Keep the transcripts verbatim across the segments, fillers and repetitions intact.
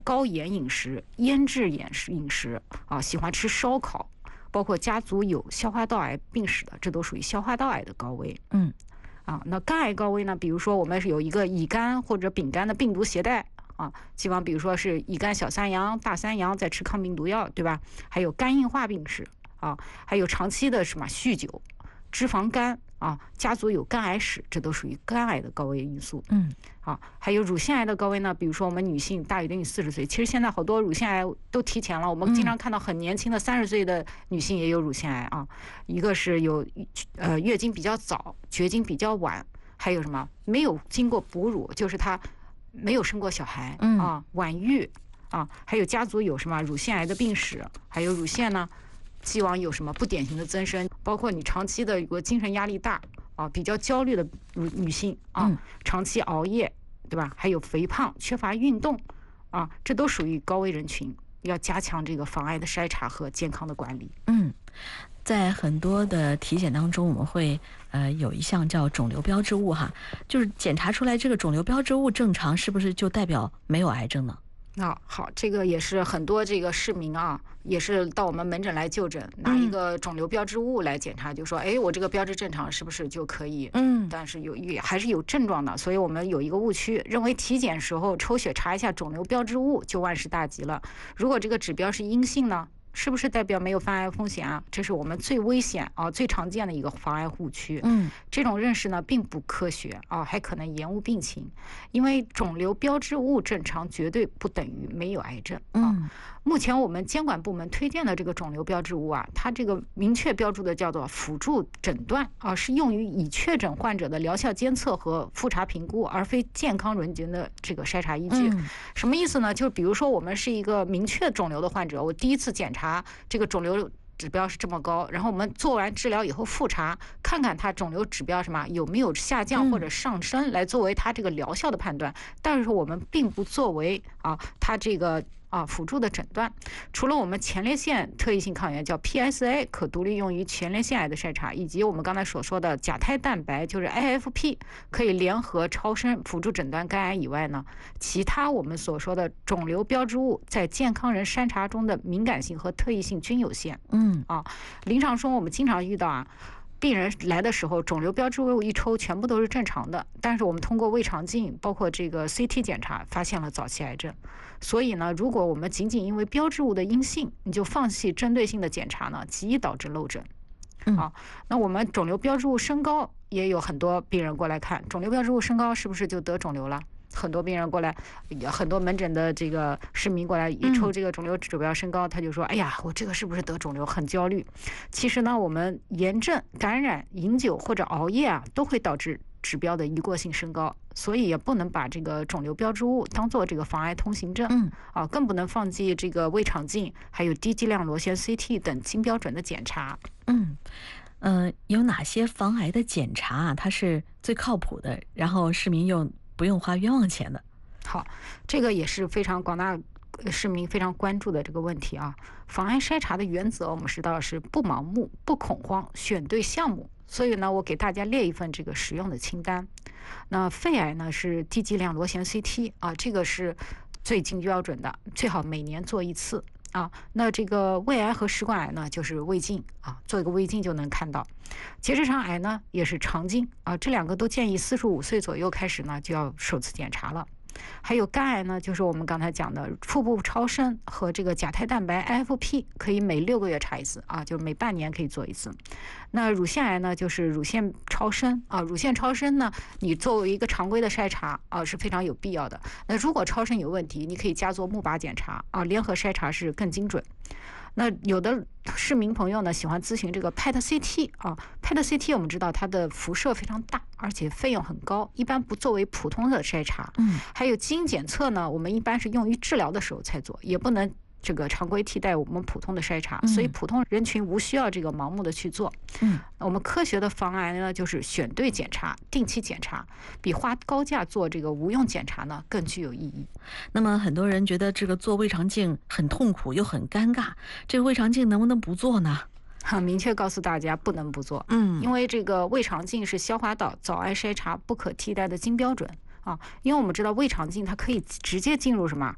高盐饮食、腌制饮食饮食啊，喜欢吃烧烤，包括家族有消化道癌病史的，这都属于消化道癌的高危。 嗯， 啊，那肝癌高危呢？比如说我们是有一个乙肝或者丙肝的病毒携带啊，希望比如说是乙肝小三阳、大三阳在吃抗病毒药，对吧？还有肝硬化病史啊，还有长期的什么酗酒、脂肪肝啊，家族有肝癌史，这都属于肝癌的高危因素。 嗯， 啊，还有乳腺癌的高危呢，比如说我们女性大于等于四十岁，其实现在好多乳腺癌都提前了，我们经常看到很年轻的三十岁的女性也有乳腺癌啊。一个是有呃月经比较早，绝经比较晚，还有什么没有经过哺乳，就是她没有生过小孩啊，晚育啊，还有家族有什么乳腺癌的病史，还有乳腺呢。既往有什么不典型的增生，包括你长期的有个精神压力大啊，比较焦虑的女性啊，长期熬夜，对吧？还有肥胖、缺乏运动啊，这都属于高危人群，要加强这个防癌的筛查和健康的管理。 嗯，在很多的体检当中，我们会呃有一项叫肿瘤标志物哈，就是检查出来这个肿瘤标志物正常，是不是就代表没有癌症呢？ 啊，好，这个也是很多这个市民啊，也是到我们门诊来就诊，拿一个肿瘤标志物来检查，就说，哎，我这个标志正常，是不是就可以？ 嗯， 但是有也还是有症状的，所以我们有一个误区，认为体检时候抽血查一下肿瘤标志物就万事大吉了。如果这个指标是阴性呢？是不是代表没有防癌风险啊？这是我们最危险啊、最常见的一个防癌误区。 嗯， 这种认识呢并不科学啊，还可能延误病情。因为肿瘤标志物正常绝对不等于没有癌症啊。 嗯， 目前我们监管部门推荐的这个肿瘤标志物啊，它这个明确标注的叫做辅助诊断啊，是用于已确诊患者的疗效监测和复查评估，而非健康人群的这个筛查依据。 嗯、 什么意思呢？就比如说我们是一个明确肿瘤的患者，我第一次检查。这个肿瘤指标是这么高，然后我们做完治疗以后复查，看看它肿瘤指标什么有没有下降或者上升，来作为它这个疗效的判断。但是我们并不作为啊，它这个。啊，辅助的诊断，除了我们前列腺特异性抗原叫 P S A 可独立用于前列腺癌的筛查，以及我们刚才所说的甲胎蛋白就是 I F P 可以联合超声辅助诊断肝癌以外呢，其他我们所说的肿瘤标志物在健康人筛查中的敏感性和特异性均有限。 嗯啊，临床中我们经常遇到啊。病人来的时候，肿瘤标志物一抽，全部都是正常的。但是我们通过胃肠镜，包括这个 C T 检查，发现了早期癌症。所以呢，如果我们仅仅因为标志物的阴性，你就放弃针对性的检查呢，极易导致漏诊。啊，那我们肿瘤标志物升高，也有很多病人过来看，肿瘤标志物升高是不是就得肿瘤了？很多病人过来，很多门诊的这个市民过来一抽这个肿瘤指标升高，他就说：“哎呀，我这个是不是得肿瘤？很焦虑。”其实呢，我们炎症、感染、饮酒或者熬夜啊，都会导致指标的一过性升高，所以也不能把这个肿瘤标志物当做这个防癌通行证。 嗯啊，更不能放弃这个胃肠镜，还有低剂量螺旋 C T 等经标准的检查。 嗯。呃，有哪些防癌的检查啊？它是最靠谱的，然后市民又不用花冤枉钱的。 好，这个也是非常广大市民非常关注的这个问题啊。防癌筛查的原则我们知道是不盲目、不恐慌，选对项目。所以呢，我给大家列一份这个实用的清单。那肺癌呢是低剂量螺旋 C T 啊，这个是最经标准的，最好每年做一次。啊，那这个胃癌和食管癌呢，就是胃镜啊，做一个胃镜就能看到。结直肠癌呢，也是肠镜啊，这两个都建议四十五岁左右开始呢就要首次检查了。还有肝癌呢，就是我们刚才讲的腹部超声和这个甲胎蛋白 I F P 可以每六个月查一次啊，就是每半年可以做一次。那乳腺癌呢，就是乳腺超声啊，乳腺超声呢，你作为一个常规的筛查啊是非常有必要的。那如果超声有问题，你可以加做钼靶检查啊，联合筛查是更精准。那有的市民朋友呢喜欢咨询这个 P E T C T 啊 ，P E T C T 我们知道它的辐射非常大，而且费用很高，一般不作为普通的筛查。 嗯， 还有基因检测呢，我们一般是用于治疗的时候才做，也不能这个常规替代我们普通的筛查，所以普通人群无需要这个盲目的去做。 嗯， 我们科学的防癌呢，就是选对检查，定期检查，比花高价做这个无用检查呢更具有意义。 那么很多人觉得这个做胃肠镜很痛苦又很尴尬，这个胃肠镜能不能不做呢？ 很明确告诉大家不能不做， 嗯， 因为这个胃肠镜是消化道早癌筛查不可替代的金标准啊。因为我们知道胃肠镜它可以直接进入什么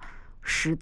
使